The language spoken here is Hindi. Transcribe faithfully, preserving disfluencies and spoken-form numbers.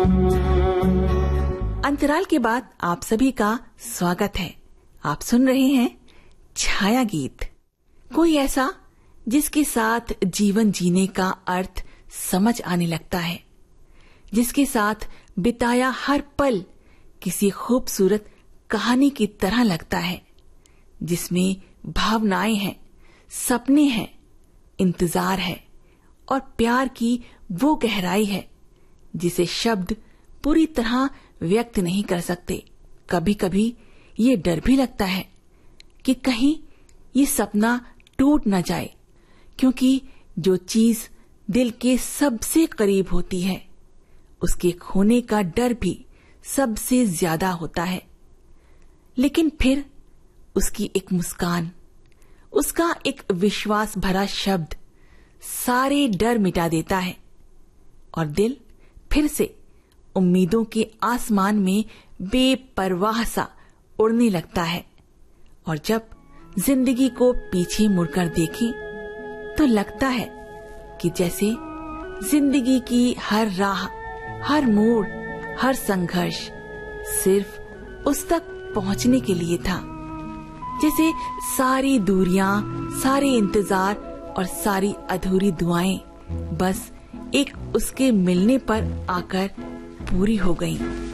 अंतराल के बाद आप सभी का स्वागत है। आप सुन रहे हैं छाया गीत, कोई ऐसा जिसके साथ जीवन जीने का अर्थ समझ आने लगता है, जिसके साथ बिताया हर पल किसी खूबसूरत कहानी की तरह लगता है, जिसमें भावनाएं हैं, सपने हैं, इंतजार है और प्यार की वो गहराई है जिसे शब्द पूरी तरह व्यक्त नहीं कर सकते। कभी कभी ये डर भी लगता है कि कहीं ये सपना टूट न जाए, क्योंकि जो चीज दिल के सबसे करीब होती है उसके खोने का डर भी सबसे ज्यादा होता है। लेकिन फिर उसकी एक मुस्कान, उसका एक विश्वास भरा शब्द सारे डर मिटा देता है और दिल फिर से उम्मीदों के आसमान में बेपरवाह सा उड़ने लगता है। और जब जिंदगी को पीछे मुड़कर देखें तो लगता है कि जैसे जिंदगी की हर राह, हर मोड़, हर संघर्ष सिर्फ उस तक पहुंचने के लिए था। जैसे सारी दूरियां, सारे इंतजार और सारी अधूरी दुआएं बस एक उसके मिलने पर आकर पूरी हो गईं।